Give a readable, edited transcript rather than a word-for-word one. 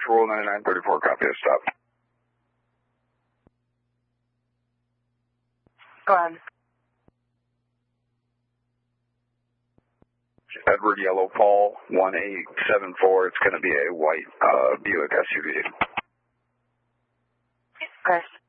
Rule 9934, copy of stop. Go ahead. Edward Yellow Fall 1874. It's going to be a white Buick SUV. Okay.